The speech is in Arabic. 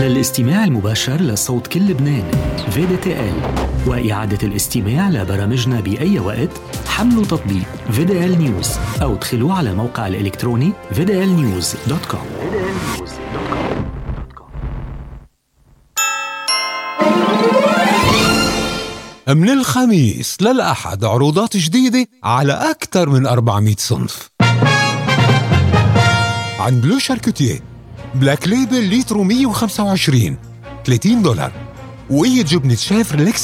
الاستماع المباشر لصوت كل لبنان VDTL، وإعادة الاستماع لبرامجنا بأي وقت. حملوا تطبيق VDL News أو ادخلوا على الموقع الإلكتروني vdlnews.com. من الخميس للأحد عروضات جديدة على أكثر من 400 صنف. عند بلو شاركوتيه بلاك ليبل لتر 125 $30، وقية جبنة شيف ريلكس